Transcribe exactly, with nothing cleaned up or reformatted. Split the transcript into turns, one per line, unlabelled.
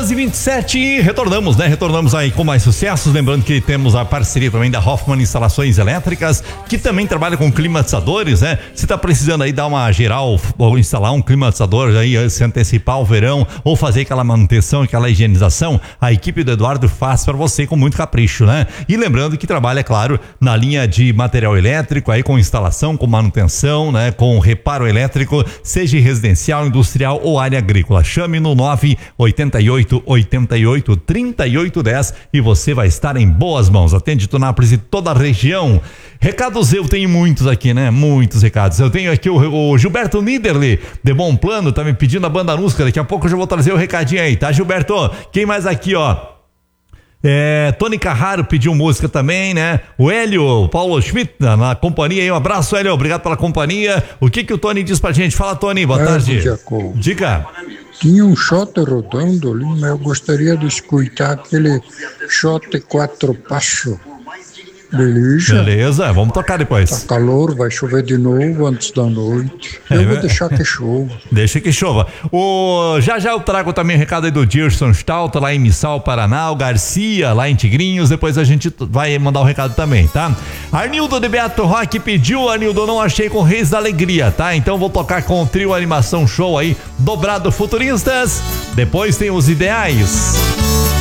doze e vinte e sete, retornamos, né? Retornamos aí com mais sucessos. Lembrando que temos a parceria também da Hoffman Instalações Elétricas, que também trabalha com climatizadores, né? Se tá precisando aí dar uma geral ou instalar um climatizador aí, se antecipar o verão ou fazer aquela manutenção, aquela higienização, a equipe do Eduardo faz para você com muito capricho, né? E lembrando que trabalha, claro, na linha de material elétrico, aí com instalação, com manutenção, né? Com reparo elétrico, seja residencial, industrial ou área agrícola. Chame no nove oitenta e oito, oitenta e oito, trinta e oito, dez e você vai estar em boas mãos. Atende Tunápolis e toda a região. Recados eu tenho muitos aqui, né? Muitos recados. Eu tenho aqui o, o Gilberto Niederli, de Bom Plano, tá me pedindo a banda Nusca. Daqui a pouco eu já vou trazer o recadinho aí, tá, Gilberto? Quem mais aqui, ó? É, Tony Carraro pediu música também, né? O Hélio, o Paulo Schmidt na, na companhia aí, um abraço, Hélio, obrigado pela companhia. O que que o Tony diz pra gente? Fala, Tony, boa
É,
tarde.
Jacob.
Diga.
Tinha um shot rodando ali, mas eu gostaria de escutar aquele shot quatro passos. Beleza?
Beleza, vamos tocar depois.
Tá calor, vai chover de novo antes da noite. Eu
É,
vou
é.
deixar que chova.
Deixa que chova. O, já já eu trago também o recado aí do Dirson Stalta lá em Missal, Paraná, o Garcia lá em Tigrinhos, depois a gente vai mandar o recado também, tá? Arnildo de Beato Rock pediu, Arnildo, não achei com Reis da Alegria, tá? Então vou tocar com o trio Animação Show aí, dobrado Futuristas, depois tem os Ideais.